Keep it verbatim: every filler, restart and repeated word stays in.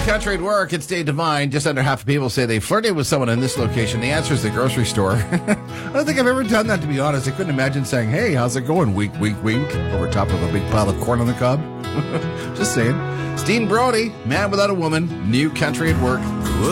country at work. It's Dave Devine. Just under half of people say they flirted with someone in this location. The answer is the grocery store. I don't think I've ever done that, to be honest. I couldn't imagine saying, hey, how's it going? Wink, wink, wink. Over top of a big pile of corn on the cob. Just saying. Steen Brody, man without a woman. New country at work.